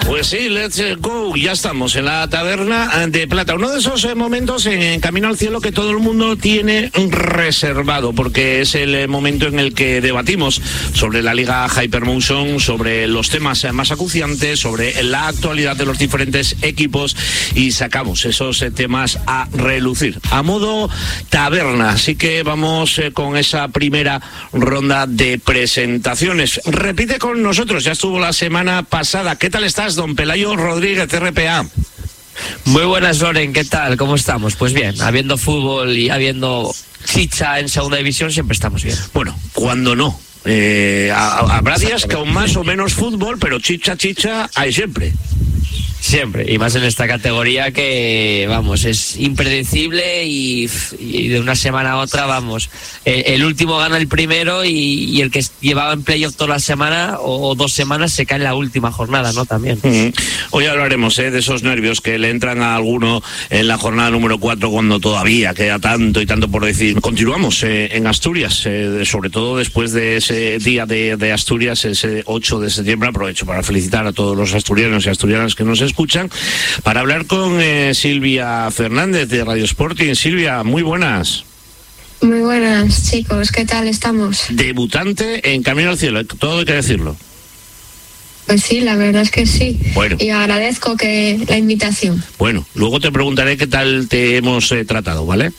Pues sí, let's go, ya estamos en la Taberna de Plata, uno de esos momentos en Camino al Cielo que todo el mundo tiene reservado, porque es el momento en el que debatimos sobre la Liga Hypermotion, sobre los temas más acuciantes, sobre la actualidad de los diferentes equipos y sacamos esos temas a relucir, a modo taberna. Así que vamos con esa primera ronda de presentaciones. Repite con nosotros, ya estuvo la semana pasada. ¿Qué tal estás, don Pelayo Rodríguez, RPA? Muy buenas, Loren, ¿qué tal? ¿Cómo estamos? Pues bien, habiendo fútbol y habiendo chicha en segunda división siempre estamos bien. Bueno, cuando no. Habrá días con más o menos fútbol, pero chicha hay siempre. Siempre, y más en esta categoría que, vamos, es impredecible y de una semana a otra, vamos, el último gana el primero y el que llevaba en playoff toda la semana o 2 semanas se cae en la última jornada, ¿no? También. Hoy hablaremos de esos nervios que le entran a alguno en la jornada número 4 cuando todavía queda tanto y tanto por decir. Continuamos en Asturias, sobre todo después de ese día de Asturias, ese 8 de septiembre. Aprovecho para felicitar a todos los asturianos y asturianas que nos escuchan, para hablar con Silvia Fernández de Radio Sporting. Silvia, muy buenas. Muy buenas, chicos, ¿qué tal estamos? Debutante en Camino al Cielo, todo hay que decirlo. Pues sí, la verdad es que sí. Bueno. Y agradezco la invitación. Bueno, luego te preguntaré qué tal te hemos tratado, ¿vale?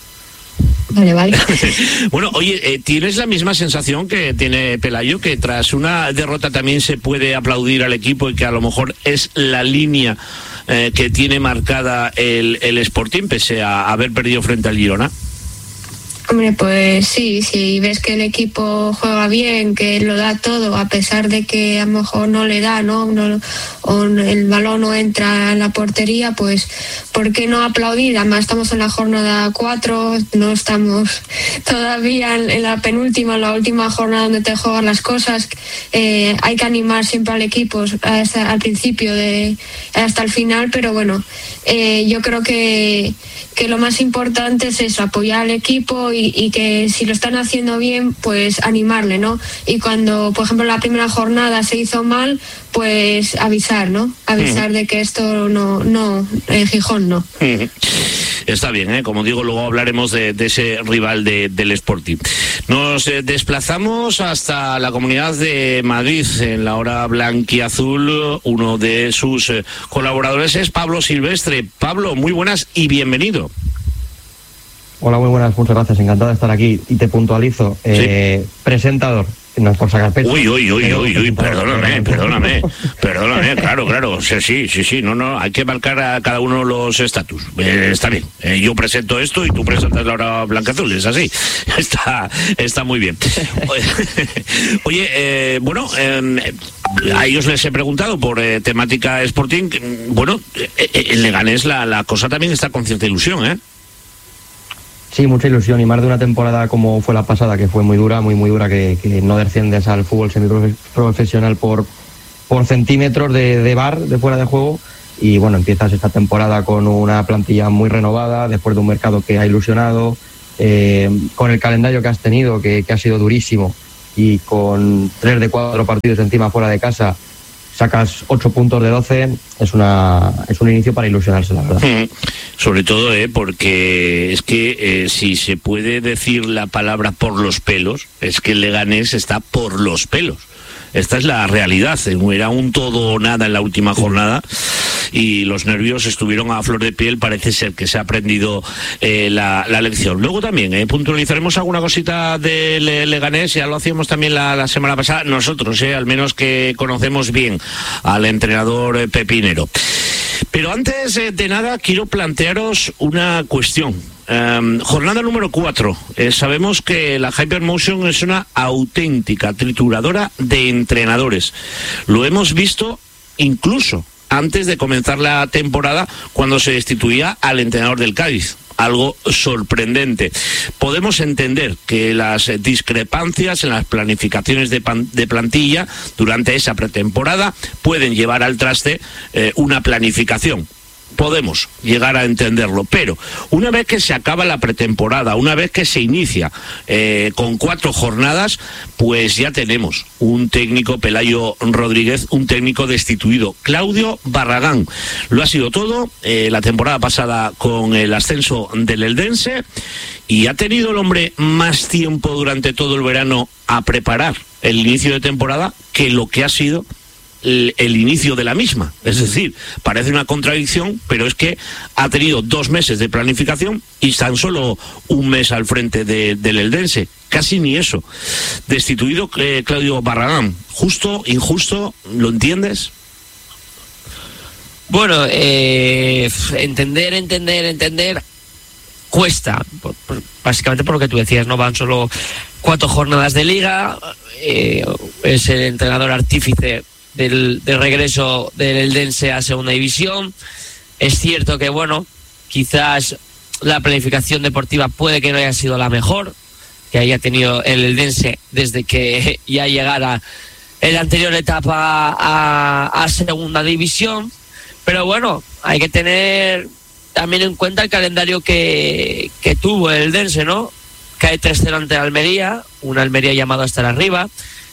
Vale. Bueno, oye, ¿tienes la misma sensación que tiene Pelayo, que tras una derrota también se puede aplaudir al equipo y que a lo mejor es la línea que tiene marcada el Sporting pese a haber perdido frente al Girona? Hombre, pues sí, si ves que el equipo juega bien, que lo da todo, a pesar de que a lo mejor no le da, ¿no? O el balón no entra en la portería, pues ¿por qué no aplaudir? Además estamos en la jornada 4, no estamos todavía en la penúltima, en la última jornada donde te juegan las cosas. Hay que animar siempre al equipo al principio hasta el final, pero bueno, yo creo que lo más importante es eso, apoyar al equipo y que si lo están haciendo bien, pues animarle, ¿no? Y cuando, por ejemplo, la primera jornada se hizo mal, pues avisar, ¿no? Avisar de que esto no, en Gijón no. Está bien, como digo, luego hablaremos de ese rival del Sporting. Nos desplazamos hasta la Comunidad de Madrid, en la hora blanquiazul. Uno de sus colaboradores es Pablo Silvestre. Pablo, muy buenas y bienvenido. Hola, muy buenas, muchas gracias, encantado de estar aquí. Y te puntualizo, ¿sí? Presentador, no es por sacar pecho. Uy, perdóname, claro, sí, no, hay que marcar a cada uno los estatus. Está bien, yo presento esto y tú presentas la hora blanca-azul, es así, está muy bien. Oye, bueno, a ellos les he preguntado por temática Sporting. Bueno, en Leganés la cosa también está con cierta ilusión, ¿eh? Sí, mucha ilusión, y más de una temporada como fue la pasada, que fue muy dura, muy dura, que no desciendes al fútbol semiprofesional por centímetros de bar, de fuera de juego. Y bueno, empiezas esta temporada con una plantilla muy renovada, después de un mercado que ha ilusionado, con el calendario que has tenido, que ha sido durísimo, y con 3 de 4 partidos encima fuera de casa, sacas 8 puntos de 12, es un inicio para ilusionarse, la verdad. Sobre todo, porque es que si se puede decir la palabra por los pelos, es que el Leganés está por los pelos. Esta es la realidad. Era un todo o nada en la última jornada y los nervios estuvieron a flor de piel. Parece ser que se ha aprendido la lección. Luego también puntualizaremos alguna cosita del Leganés. Ya lo hacíamos también la semana pasada nosotros, al menos que conocemos bien al entrenador pepinero. Pero antes de nada quiero plantearos una cuestión. Jornada número 4. Sabemos que la Hypermotion es una auténtica trituradora de entrenadores. Lo hemos visto incluso antes de comenzar la temporada, cuando se destituía al entrenador del Cádiz. Algo sorprendente. Podemos entender que las discrepancias en las planificaciones de plantilla durante esa pretemporada pueden llevar al traste una planificación. podemos llegar a entenderlo, pero una vez que se acaba la pretemporada, una vez que se inicia con 4 jornadas, pues ya tenemos un técnico, Pelayo Rodríguez, un técnico destituido, Claudio Barragán. Lo ha sido todo la temporada pasada con el ascenso del Eldense, y ha tenido el hombre más tiempo durante todo el verano a preparar el inicio de temporada que lo que ha sido el inicio de la misma. Es decir, parece una contradicción, pero es que ha tenido 2 meses de planificación y tan solo 1 mes al frente del Eldense. Casi ni eso. Destituido Claudio Barragán. ¿Justo, injusto? ¿Lo entiendes? Bueno, entender cuesta, básicamente por lo que tú decías, no van solo 4 jornadas de liga, es el entrenador artífice del regreso del Eldense a segunda división. Es cierto que, bueno, quizás la planificación deportiva puede que no haya sido la mejor que haya tenido el Eldense desde que ya llegara en la anterior etapa a segunda división, pero bueno, hay que tener también en cuenta el calendario que tuvo el Eldense, ¿no? Cae 3-0 ante Almería, una Almería llamada a estar arriba,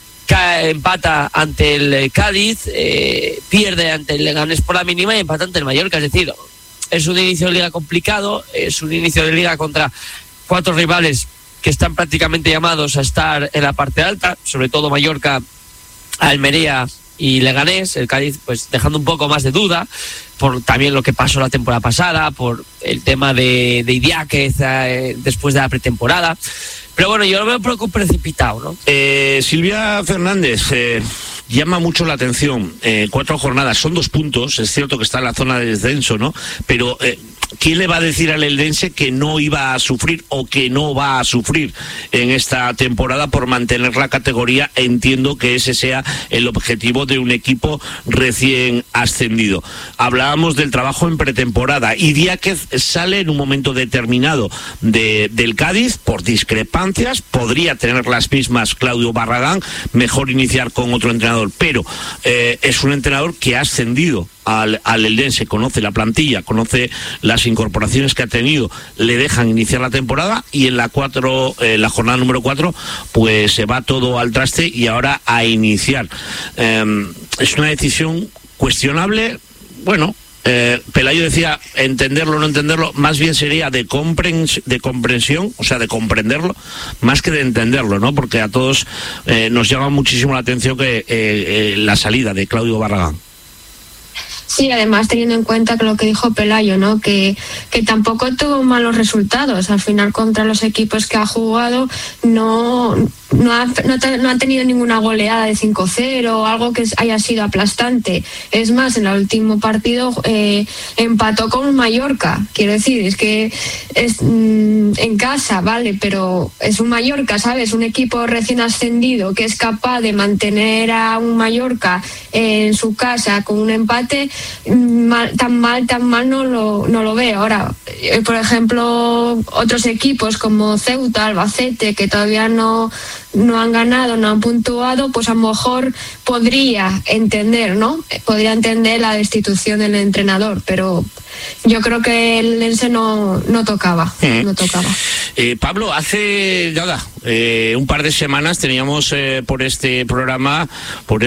empata ante el Cádiz, pierde ante el Leganés por la mínima y empata ante el Mallorca. Es decir, es un inicio de liga complicado, es un inicio de liga contra 4 rivales que están prácticamente llamados a estar en la parte alta, sobre todo Mallorca, Almería y Leganés. El Cádiz pues dejando un poco más de duda por también lo que pasó la temporada pasada, por el tema de Idiáquez después de la pretemporada. Pero bueno, yo lo veo un poco precipitado, ¿no? Silvia Fernández, llama mucho la atención. 4 jornadas, son 2 puntos. Es cierto que está en la zona de descenso, ¿no? Pero ¿quién le va a decir al Eldense que no iba a sufrir o que no va a sufrir en esta temporada por mantener la categoría? Entiendo que ese sea el objetivo de un equipo recién ascendido. Hablábamos del trabajo en pretemporada. Idiáquez sale en un momento determinado del Cádiz por discrepancias. Podría tener las mismas Claudio Barragán, mejor iniciar con otro entrenador, pero es un entrenador que ha ascendido al Eldense, conoce la plantilla, conoce las incorporaciones que ha tenido, le dejan iniciar la temporada y en la jornada número 4 pues se va todo al traste y ahora a iniciar. Es una decisión cuestionable. Bueno, Pelayo decía entenderlo o no entenderlo, más bien sería de comprensión, o sea, de comprenderlo, más que de entenderlo, ¿no? Porque a todos nos llama muchísimo la atención que la salida de Claudio Barragán. Sí, además teniendo en cuenta que lo que dijo Pelayo, ¿no? Que tampoco tuvo malos resultados. Al final contra los equipos que ha jugado no ha tenido ninguna goleada de 5-0 o algo que haya sido aplastante. Es más, en el último partido empató con Mallorca. Quiero decir, es que es en casa, vale, pero es un Mallorca, ¿sabes? Un equipo recién ascendido que es capaz de mantener a un Mallorca en su casa con un empate. Tan mal no lo veo. Ahora, por ejemplo, otros equipos como Ceuta, Albacete, que todavía no han ganado, no han puntuado, pues a lo mejor podría entender, ¿no? Podría entender la destitución del entrenador, pero yo creo que el Eldense no tocaba. Pablo, hace nada, un par de semanas teníamos por este programa,